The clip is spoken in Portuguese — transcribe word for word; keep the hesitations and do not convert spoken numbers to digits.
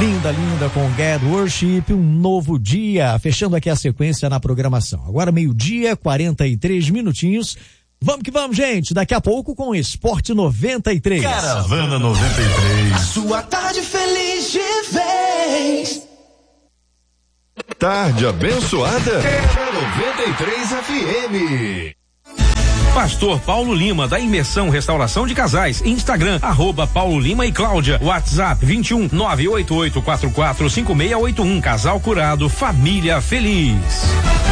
Linda, linda com Get Worship, um novo dia, fechando aqui a sequência na programação. Agora meio-dia, quarenta e três minutinhos. Vamos que vamos, gente, daqui a pouco com Esporte noventa e três. Caravana noventa e três. A sua tarde feliz de vez. Tarde abençoada é noventa e três F M. Pastor Paulo Lima, da Imersão Restauração de Casais, Instagram, arroba Paulo Lima e Cláudia, WhatsApp vinte e um, nove oito oito quatro quatro cinco seis oito um, casal curado, família feliz.